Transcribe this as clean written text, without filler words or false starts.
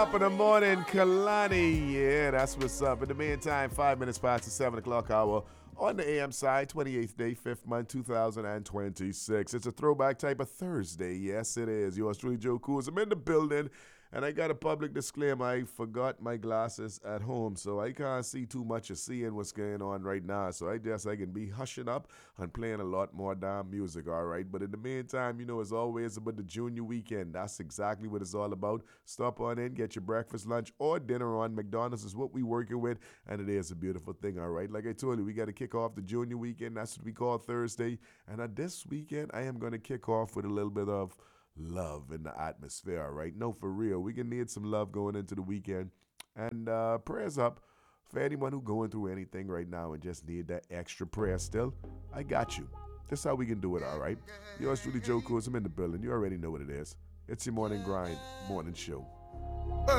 Up in the morning, Kalani. Yeah, that's what's up. In the meantime, 5 minutes past the 7 o'clock hour on the AM side, 28th day, 5th month, 2026. It's a throwback type of Thursday. Yes, it is. Yours truly, Joe Coos. I'm in the building, and I got a public disclaimer. I forgot my glasses at home, so I can't see too much of seeing what's going on right now. So I guess I can be hushing up and playing a lot more damn music, all right? But in the meantime, it's always about the junior weekend. That's exactly what it's all about. Stop on in, get your breakfast, lunch, or dinner on. McDonald's is what we working with, and it is a beautiful thing, all right? Like I told you, we got to kick off the junior weekend. That's what we call Thursday. And this weekend, I am going to kick off with a little bit of love in the atmosphere, all right? No, for real. We can need some love going into the weekend. And prayers up for anyone who going through anything right now and just need that extra prayer still. I got you. That's how we can do it, all right? Yours truly, Joe Coos. I'm in the building. You already know what it is. It's your morning grind, morning show.